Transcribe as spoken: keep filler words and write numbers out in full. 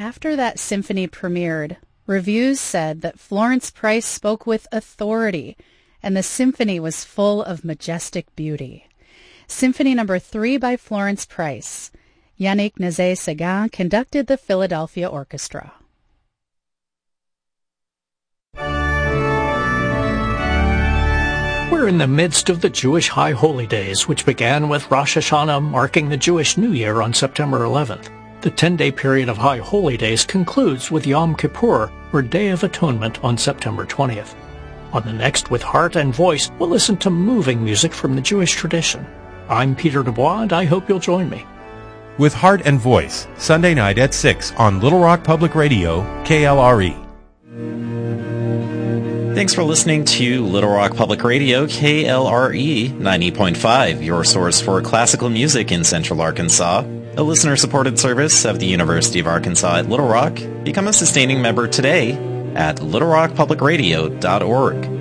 after that symphony premiered, reviews said that Florence Price spoke with authority, and the symphony was full of majestic beauty. Symphony Number Three by Florence Price. Yannick Nézet-Séguin conducted the Philadelphia Orchestra. We're in the midst of the Jewish High Holy Days, which began with Rosh Hashanah marking the Jewish New Year on September eleventh. The ten-day period of High Holy Days concludes with Yom Kippur, or Day of Atonement, on September twentieth. On the next With Heart and Voice, we'll listen to moving music from the Jewish tradition. I'm Peter Dubois, and I hope you'll join me. With Heart and Voice, Sunday night at six on Little Rock Public Radio, K L R E. Thanks for listening to Little Rock Public Radio, K L R E ninety point five, your source for classical music in Central Arkansas, a listener-supported service of the University of Arkansas at Little Rock. Become a sustaining member today at little rock public radio dot org.